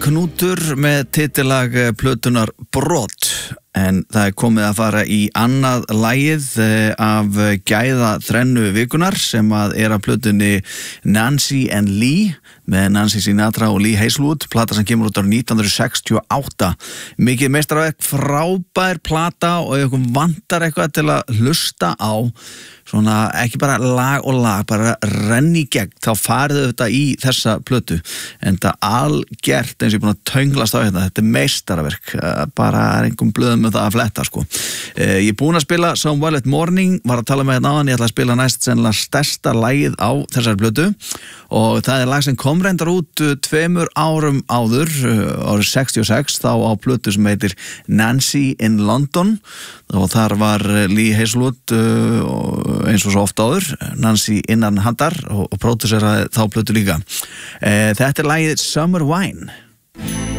Knútur með titilag plötunar Brot, en það komið að fara í annað lagið af gæða þrennu vikunar sem að af plötunni Nancy and Lee með Nancy Sinatra og Lee Hazelwood, plata sem kemur út árið 1968. Mikið meistaraverk, frábær plata og ef ykkur vantar eitthvað til að hlusta á, svona ekki bara lag og lag, bara renni í gegn, þá farið þetta í þessa plötu, en það algert eins og ég búin að tönglast á þetta meistaraverk, bara engum blöðum með það að fletta sko. Ég er búin að spila Some Violet Morning, var að tala með hérna áðan, ég ætla að spila næst sennilega stærsta lagið á þessari plötu og það lag sem kom reyndar út 2 árum áður, árið 66, þá á plötu sem heitir Nancy in London og þar var Lee Hazelwood eins og svo ofta áður, Nancy innan handar og pródúseraði þá plötu líka. Þetta lagið Summer Wine.